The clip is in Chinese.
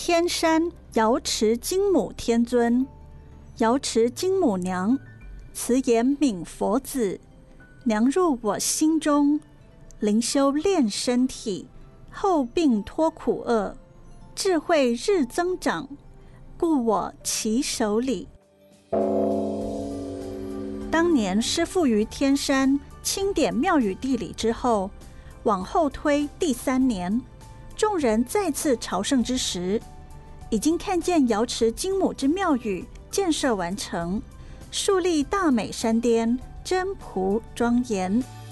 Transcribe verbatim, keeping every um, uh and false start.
天山瑶池金母天尊，瑶池金母娘，慈颜悯佛子，娘入我心中，灵修炼身体，后病脱苦厄，智慧日增长，故我祈手礼。当年师父于天山清点庙宇地理之后，往后推第三年，众人再次朝圣之时，已经看见瑶池金母之庙宇建设完成，树立大美山巅，真朴庄严。